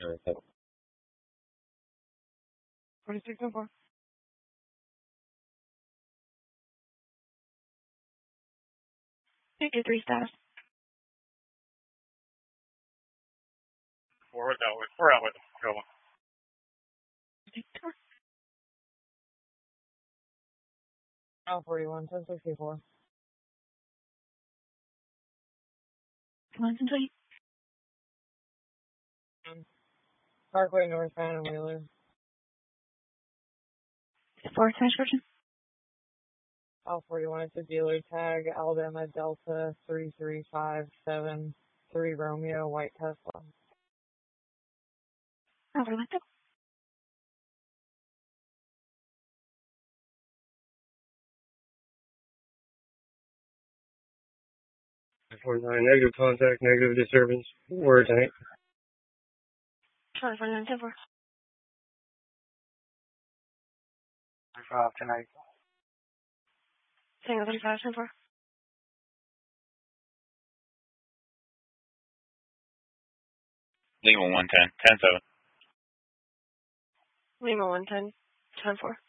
4604. Figure 3 status. We're out with them. Go on. L41, 1064. License plate. Parkway northbound and Wheeler. Forest description. L41, it's a dealer tag, Alabama Delta 33573 Romeo, white Tesla. Overlooked it. Negative contact, negative disturbance. Word tank. Charlie 4974. 5 tonight. Single 3574. Lima 110, 10-7. Lima 110, 10-4.